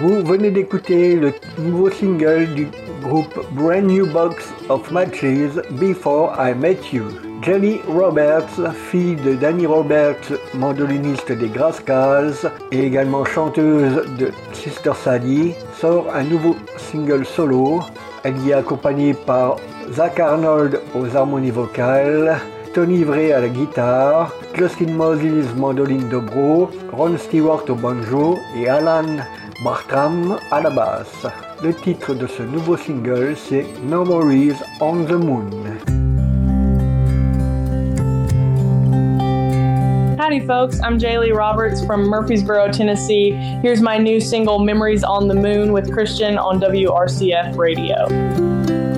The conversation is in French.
Vous venez d'écouter le nouveau single du groupe Brand New Box of Matches, Before I Met You. Jelly Roberts, fille de Danny Roberts, mandoliniste des Grascals et également chanteuse de Sister Sadie, sort un nouveau single solo. Elle y est accompagnée par Zach Arnold aux harmonies vocales, Tony Vray à la guitare, Justin Moses mandoline dobro, Ron Stewart au banjo et Alan Bartram à la basse. Le titre de ce nouveau single, c'est Memories on the Moon. Howdy folks, I'm Jaylee Roberts from Murfreesboro, Tennessee. Here's my new single, Memories on the Moon with Christian on WRCF Radio.